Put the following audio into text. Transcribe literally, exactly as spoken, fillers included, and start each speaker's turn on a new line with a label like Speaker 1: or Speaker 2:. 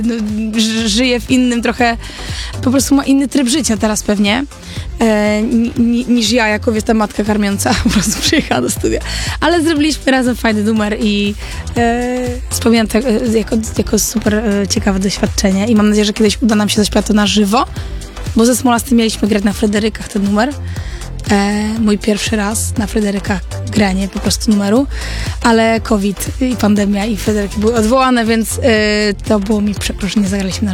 Speaker 1: no, ż- żyje w innym trochę, po prostu ma inny tryb życia teraz pewnie, e, ni- niż ja, jako wiesz, ta matka karmiąca po prostu przyjechała do studia. Ale zrobiliśmy razem fajny numer i e, wspominam to jako, jako super e, ciekawe doświadczenie i mam nadzieję, że kiedyś uda nam się zaśpiewać to na żywo, bo ze Smolasty mieliśmy grać na Fryderykach ten numer. E, mój pierwszy raz na Fryderykach granie po prostu numeru, ale COVID i pandemia i Fryderyki były odwołane, więc e, to było mi przykro, że nie zagraliśmy na